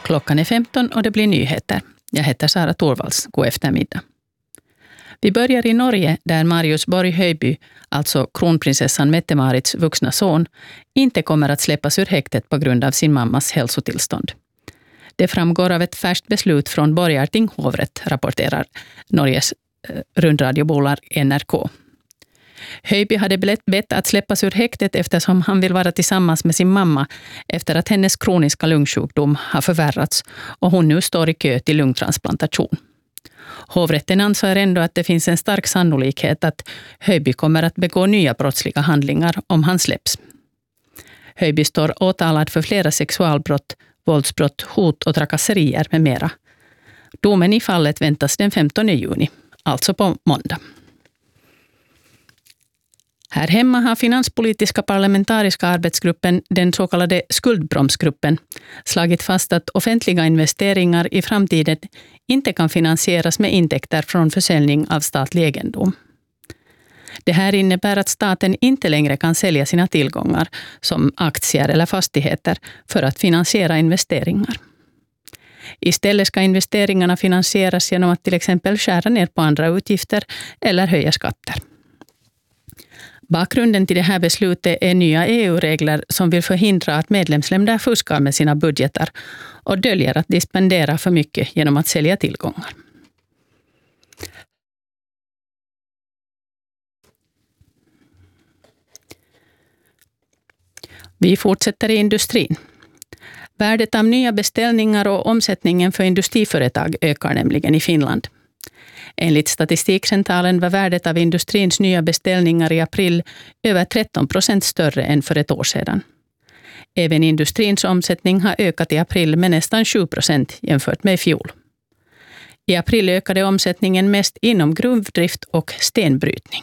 Klockan är 15 och det blir nyheter. Jag heter Sara Torvalds. God eftermiddag. Vi börjar i Norge där Marius Borg Høiby, alltså kronprinsessan Mette-Marits vuxna son, inte kommer att släppas ur häktet på grund av sin mammas hälsotillstånd. Det framgår av ett färskt beslut från Borgarting hovrätt, rapporterar Norges rundradiobolag NRK. Høiby hade bett att släppas ur häktet eftersom han vill vara tillsammans med sin mamma efter att hennes kroniska lungsjukdom har förvärrats och hon nu står i kö till lungtransplantation. Hovrätten anser ändå att det finns en stark sannolikhet att Høiby kommer att begå nya brottsliga handlingar om han släpps. Høiby står åtalad för flera sexualbrott, våldsbrott, hot och trakasserier med mera. Domen i fallet väntas den 15 juni, alltså på måndag. Här hemma har finanspolitiska parlamentariska arbetsgruppen, den så kallade skuldbromsgruppen, slagit fast att offentliga investeringar i framtiden inte kan finansieras med intäkter från försäljning av statlig egendom. Det här innebär att staten inte längre kan sälja sina tillgångar som aktier eller fastigheter för att finansiera investeringar. Istället ska investeringarna finansieras genom att till exempel skära ner på andra utgifter eller höja skatter. Bakgrunden till det här beslutet är nya EU-regler som vill förhindra att medlemsländer fuskar med sina budgetar och döljer att de spenderar för mycket genom att sälja tillgångar. Vi fortsätter i industrin. Värdet av nya beställningar och omsättningen för industriföretag ökar nämligen i Finland. Enligt Statistikcentralen var värdet av industrins nya beställningar i april över 13% större än för ett år sedan. Även industrins omsättning har ökat i april med nästan 7% jämfört med i fjol. I april ökade omsättningen mest inom gruvdrift och stenbrytning.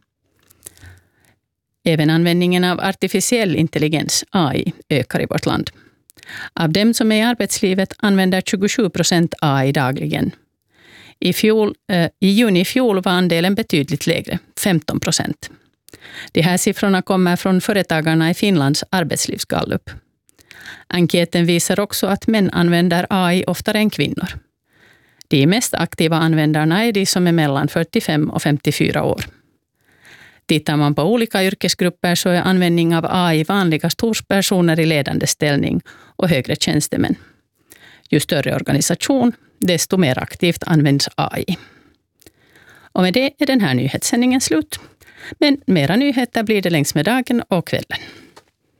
Även användningen av artificiell intelligens, AI, ökar i vårt land. Av dem som är i arbetslivet använder 27% AI dagligen. I juni i fjol var andelen betydligt lägre, 15%. De här siffrorna kommer från företagarna i Finlands arbetslivsgallup. Enkäten visar också att män använder AI oftare än kvinnor. De mest aktiva användarna är de som är mellan 45 och 54 år. Tittar man på olika yrkesgrupper så är användning av AI vanligast hos personer i ledande ställning och högre tjänstemän. Ju större organisation, desto mer aktivt används AI. Och med det är den här nyhetssändningen slut. Men mera nyheter blir det längs med dagen och kvällen.